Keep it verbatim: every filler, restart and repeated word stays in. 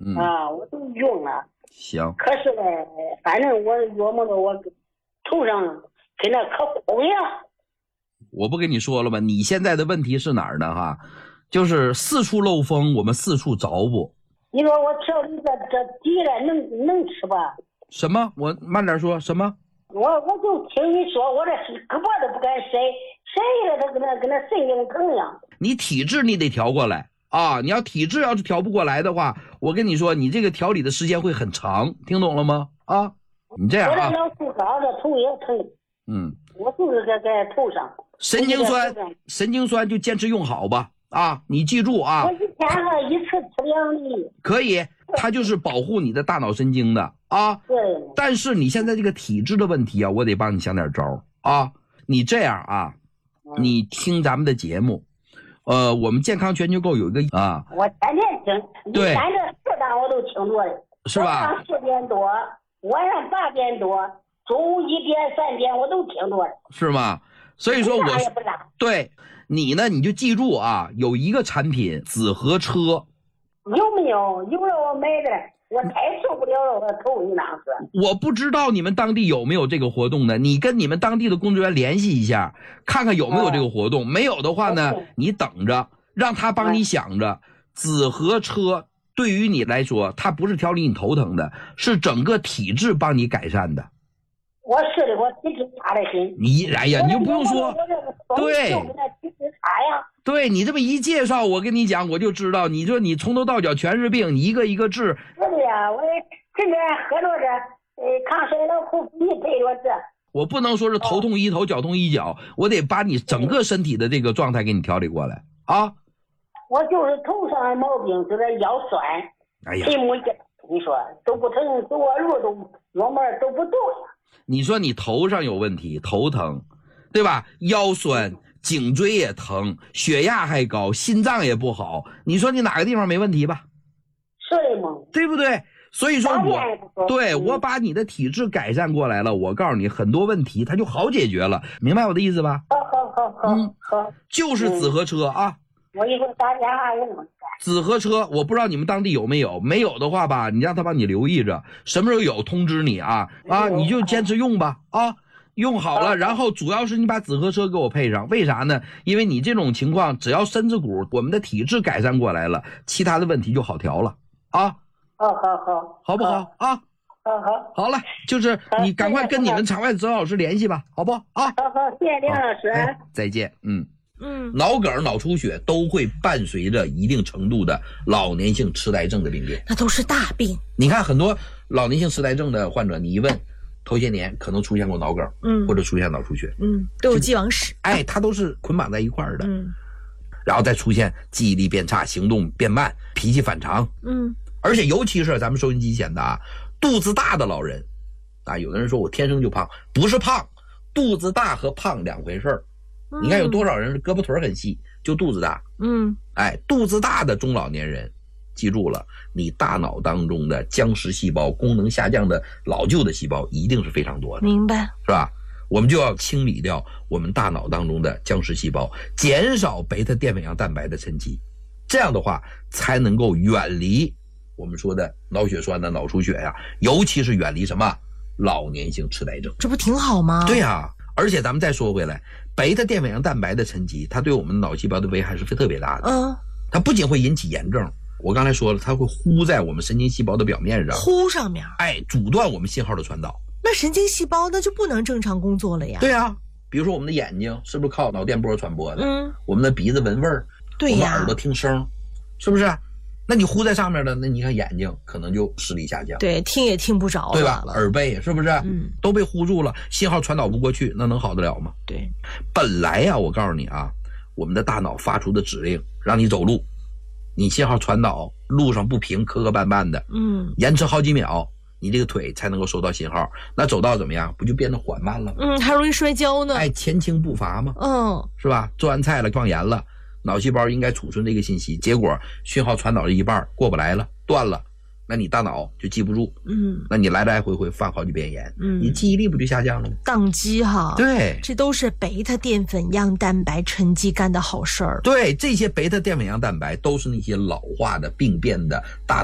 嗯啊，我都用了。 行。 可是呢，反正我琢磨着我头上跟那可红呀。 我不跟你说了吗？你现在的问题是哪儿呢？哈，就是四处漏风，我们四处着补。 你说我调理这这底了，能能吃吧？ 什么？我慢点说。什么？ 我我就听你说，我这胳膊都不敢伸，伸了它跟那跟那神经疼一样。 你体质你得调过来啊！你要体质要是调不过来的话，我跟你说，你这个调理的时间会很长，听懂了吗？啊，你这样啊， 我这老不高，这头也疼。 嗯， 我就是在在头上。 神经酸，神经酸就坚持用好吧。啊，你记住啊！ 我一天还一次吃两粒。 可以，它就是保护你的大脑神经的啊。 对。 但是你现在这个体质的问题啊，我得帮你想点招啊。你这样啊，嗯、你听咱们的节目，呃，我们健康全球购有一个啊。 我天天听， 对， 你三这四档我都听着了。 是吧？ 早上四点多，晚上八点多，中午一点、三点我都听着了。 是吗？所以说我对。你呢？你就记住啊，有一个产品紫河车， 有没有？有了我买的，我太受不了了，我头一囊子。 我不知道你们当地有没有这个活动呢？你跟你们当地的工作人员联系一下，看看有没有这个活动。哦、没有的话呢，你等着，让他帮你想着。紫河车对于你来说，它不是调理你头疼的，是整个体质帮你改善的。 我是的，我体质差的很。 你哎呀，你就不用说，对，对你这么一介绍，我跟你讲，我就知道，你说你从头到脚全是病，你一个一个治。 是的呀，我天天喝着这，呃，抗衰老口服液配着这。 我不能说是头痛医头，脚痛医脚，我得把你整个身体的这个状态给你调理过来啊。 我就是头上的毛病，就是腰酸， 哎呀， 腿木筋，你说都不疼，走啊路都腰门都不动呀。 你说你头上有问题，头疼，对吧？腰酸，颈椎也疼，血压还高，心脏也不好。你说你哪个地方没问题吧？ 是吗？ 对不对？所以说我对我把你的体质改善过来了，我告诉你很多问题它就好解决了，明白我的意思吧？ 好好好好，嗯，好， 就是紫河车啊。 我一会儿打电话问问。 紫河车，我不知道你们当地有没有，没有的话吧，你让他帮你留意着，什么时候有通知你啊啊，你就坚持用吧啊，用好了，然后主要是你把紫河车给我配上，为啥呢？因为你这种情况，只要身子骨我们的体质改善过来了，其他的问题就好调了啊。 好好好， 好不好啊？ 好好， 好了，就是你赶快跟你们场外指导老师联系吧，好不好？啊， 好好，谢谢林老师， 哎，再见，嗯。 嗯， 脑梗、脑出血都会伴随着一定程度的老年性痴呆症的病变， 那都是大病。 你看很多老年性痴呆症的患者，你一问，头些年可能出现过脑梗， 嗯， 或者出现脑出血， 嗯，都有既往史。 哎，它都是捆绑在一块儿的， 嗯， 然后再出现记忆力变差、行动变慢、脾气反常， 嗯， 而且尤其是咱们收音机前的啊，肚子大的老人，啊，有的人说我天生就胖，不是胖，肚子大和胖两回事儿。你看有多少人胳膊腿很细，就肚子大。 嗯， 哎，肚子大的中老年人，记住了，你大脑当中的僵实细胞、功能下降的老旧的细胞一定是非常多的。 明白， 是吧？我们就要清理掉我们大脑当中的僵实细胞，减少贝塔淀粉样蛋白的沉积，这样的话才能够远离我们说的脑血栓的脑出血呀、啊，尤其是远离什么老年性痴呆症。 这不挺好吗？ 对呀、啊。而且咱们再说回来，贝塔淀粉样蛋白的沉积，它对我们脑细胞的危害是特别大的。 嗯， 它不仅会引起炎症，我刚才说了，它会糊在我们神经细胞的表面上， 糊上面， 哎，阻断我们信号的传导。 那神经细胞那就不能正常工作了呀。 对啊，比如说我们的眼睛是不是靠脑电波传播的？ 嗯， 我们的鼻子闻味儿， 对呀， 我们耳朵听声，是不是？那你糊在上面的，那你看眼睛可能就视力下降， 对，听也听不着了， 对吧？耳背是不是？ 嗯， 都被糊住了，信号传导不过去，那能好得了吗？ 对， 本来呀、啊，我告诉你啊，我们的大脑发出的指令让你走路，你信号传导路上不平，磕磕绊绊的， 嗯， 延迟好几秒，你这个腿才能够收到信号，那走道怎么样？不就变得缓慢了吗？ 嗯，还容易摔跤呢。 哎，前倾步伐嘛， 嗯， 是吧？做完菜了，放盐了。脑细胞应该储存这个信息，结果讯号传导了一半过不来了，断了，那你大脑就记不住， 嗯， 那你来来回回犯好几遍炎， 嗯， 你记忆力不就下降了吗？ 宕机哈， 对， 这都是贝塔淀粉样蛋白沉积干的好事儿。 对，这些贝塔淀粉样蛋白都是那些老化的病变的大